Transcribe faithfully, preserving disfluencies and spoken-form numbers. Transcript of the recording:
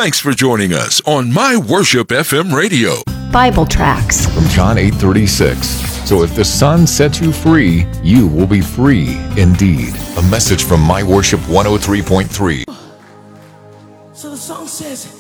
Thanks for joining us on My Worship F M Radio. Bible tracts from John eight thirty-six. So if the Son sets you free, you will be free indeed. A message from My Worship one oh three point three. So the song says,